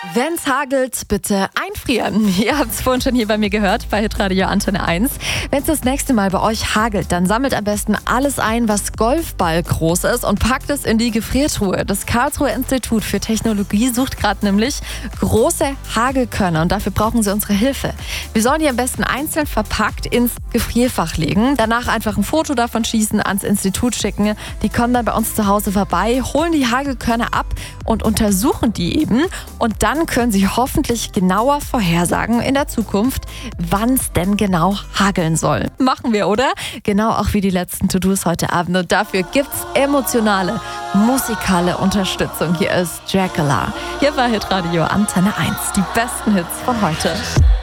Wenn's hagelt, bitte einfrieren. Ihr habt es vorhin schon hier bei mir gehört, bei Hitradio Antenne 1. Wenn es das nächste Mal bei euch hagelt, dann sammelt am besten alles ein, was Golfball groß ist und packt es in die Gefriertruhe. Das Karlsruher Institut für Technologie sucht gerade nämlich große Hagelkörner und dafür brauchen sie unsere Hilfe. Wir sollen die am besten einzeln verpackt ins Gefrierfach legen, danach einfach ein Foto davon schießen, ans Institut schicken. Die kommen dann bei uns zu Hause vorbei, holen die Hagelkörner ab und untersuchen die eben. Und dann können sie hoffentlich genauer vorhersagen in der Zukunft, wann es denn genau hageln soll. Machen wir, oder? Genau auch wie die letzten To-Dos heute Abend. Und dafür gibt's emotionale, musikale Unterstützung. Hier ist Dracula. Hier war Hitradio Antenne 1. Die besten Hits von heute.